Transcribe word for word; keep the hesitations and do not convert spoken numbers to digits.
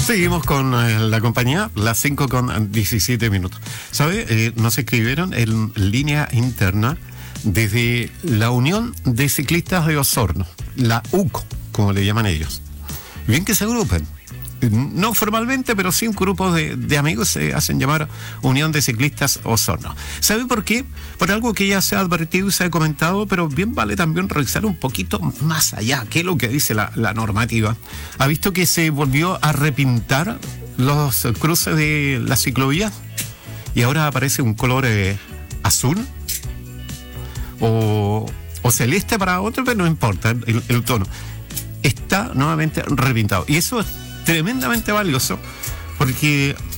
Seguimos con eh, la compañía, las cinco con diecisiete minutos. ¿Sabe? Eh, nos escribieron en línea interna desde la Unión de Ciclistas de Osorno, la U C O, como le llaman ellos. Bien que se agrupen. No formalmente, pero sí un grupo de, de amigos se hacen llamar Unión de Ciclistas Osorno. ¿Sabe por qué? Por algo que ya se ha advertido y se ha comentado, pero bien vale también revisar un poquito más allá, qué es lo que dice la, la normativa. ¿Ha visto que se volvió a repintar los cruces de la ciclovía? Y ahora aparece un color eh, azul o, o celeste para otro, pero no importa el, el tono. Está nuevamente repintado. Y eso es tremendamente valioso, porque